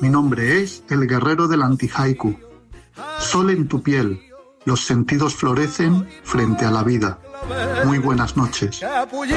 Mi nombre es el guerrero del anti-haiku. Sol en tu piel. Los sentidos florecen frente a la vida. Muy buenas noches.